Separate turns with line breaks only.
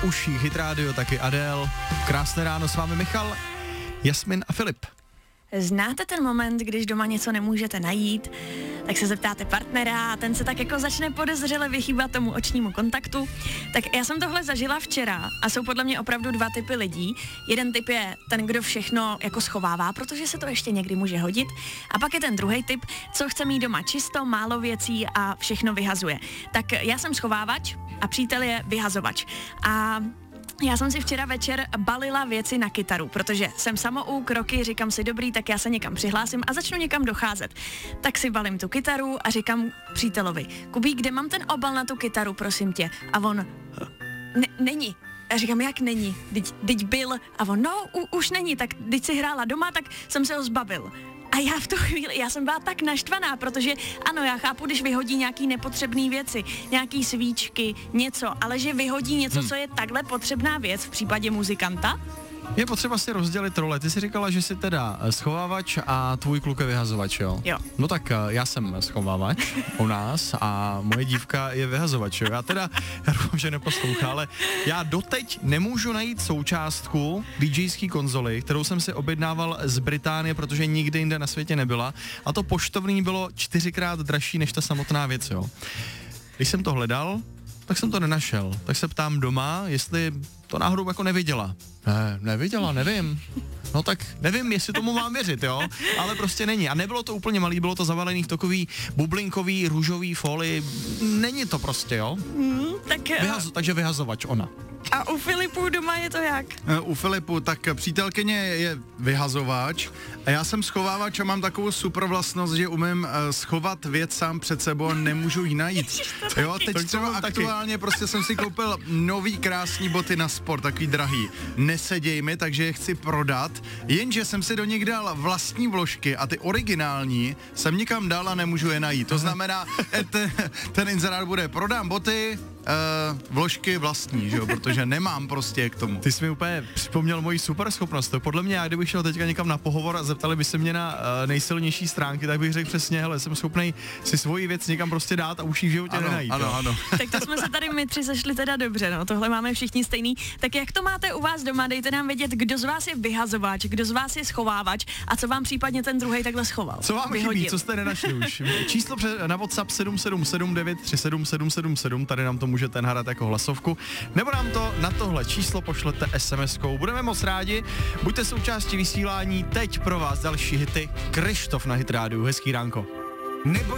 uších Hit Radio, taky Adele. Krásné ráno s vámi Michal, Jasmin a Filip.
Znáte ten moment, když doma něco nemůžete najít, tak se zeptáte partnera a ten se tak jako začne podezřele vychýbat tomu očnímu kontaktu. Tak já jsem tohle zažila včera a jsou podle mě opravdu dva typy lidí. Jeden typ je ten, kdo všechno jako schovává, protože se to ještě někdy může hodit. A pak je ten druhý typ, co chce mít doma čisto, málo věcí a všechno vyhazuje. Tak já jsem schovávač a přítel je vyhazovač. A já jsem si včera večer balila věci na kytaru, protože jsem samouk, roky, říkám si dobrý, tak já se někam přihlásím a začnu někam docházet. Tak si balím tu kytaru a říkám přítelovi, Kubí, kde mám ten obal na tu kytaru, prosím tě? A on, není. A říkám, jak není? Teď byl. A on, no, už není, tak když si hrála doma, tak jsem se ho zbavil. A já v tu chvíli, já jsem byla tak naštvaná, protože ano, já chápu, když vyhodí nějaký nepotřebný věci, nějaký svíčky, něco, ale že vyhodí něco, co je takhle potřebná věc v případě muzikanta.
Je potřeba si rozdělit role. Ty jsi říkala, že jsi teda schovávač a tvůj kluk je vyhazovač, jo?
Jo.
No tak já jsem schovávač u nás a moje dívka je vyhazovač, jo? Já doufám, že neposlouchá, ale já doteď nemůžu najít součástku DJské konzoly, kterou jsem si objednával z Británie, protože nikde jinde na světě nebyla. A to poštovní bylo 4x dražší než ta samotná věc, jo? Když jsem to hledal, tak jsem to nenašel. Tak se ptám doma, jestli to náhodou jako neviděla. Neviděla, nevím. No tak nevím, jestli tomu mám věřit, jo, ale prostě není. A nebylo to úplně malý, bylo to zavalený v takový bublinkový, růžový folii. Není to prostě, jo. Takže vyhazovač ona.
A u Filipu doma je to jak?
U Filipu, tak přítelkyně je vyhazovač a já jsem schovávač a mám takovou super vlastnost, že umím schovat věc sám před sebou a nemůžu ji najít. Jo, teď třeba aktuálně prostě jsem si koupil nový krásný boty na sport, takový drahý. Neseděj mi, takže je chci prodat, jenže jsem si do nich dal vlastní vložky a ty originální jsem nikam dal a nemůžu je najít. To znamená, ten inzerát bude prodám boty, vložky vlastní, že jo, protože nemám prostě k tomu.
Ty jsi mi úplně připomněl moji super schopnost. To podle mě, já kdybych šel teďka někam na pohovor a zeptali by se mě na nejsilnější stránky, tak bych řekl přesně, hele, jsem schopnej si svoji věc někam prostě dát a už ji v životě nenajít.
Ano.
Tak to jsme se tady my tři sešli teda dobře, no, tohle máme všichni stejný. Tak jak to máte u vás doma, dejte nám vědět, kdo z vás je vyhazovač, kdo z vás je schovávač a co vám případně ten druhý takhle schoval.
Co vám chybí, co jste nenašli už? Číslo na WhatsApp 777937777, tady nám to můžete nahrát jako hlasovku, nebo nám to na tohle číslo pošlete SMS-kou. Budeme moc rádi, buďte součástí vysílání, teď pro vás další hity, Krištof na Hit Rádiu, hezký ránko.